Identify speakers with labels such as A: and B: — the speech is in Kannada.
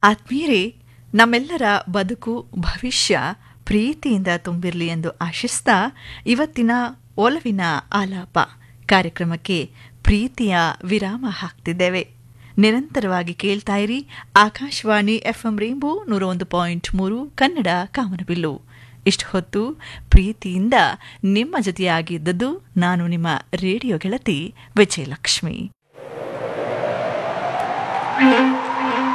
A: ಆತ್ಮೀಯರೇ, ನಮ್ಮೆಲ್ಲರ ಬದುಕು ಭವಿಷ್ಯ ಪ್ರೀತಿಯಿಂದ ತುಂಬಿರಲಿ ಎಂದು ಆಶಿಸ್ತಾ ಇವತ್ತಿನ ಒಲವಿನ ಆಲಾಪ ಕಾರ್ಯಕ್ರಮಕ್ಕೆ ಪ್ರೀತಿಯ ವಿರಾಮ ಹಾಕ್ತಿದ್ದೇವೆ. ನಿರಂತರವಾಗಿ ಕೇಳ್ತಾ ಇರಿ ಆಕಾಶವಾಣಿ FM ರೇಂಬೋ 101.3 ಕನ್ನಡ ಕಾಮನಬಿಲ್ಲು. ಇಷ್ಟು ಹೊತ್ತು ಪ್ರೀತಿಯಿಂದ ನಿಮ್ಮ ಜೊತೆಯಾಗಿದ್ದದ್ದು ನಾನು ನಿಮ್ಮ ರೇಡಿಯೋ ಗೆಳತಿ ವಿಜಯಲಕ್ಷ್ಮಿ.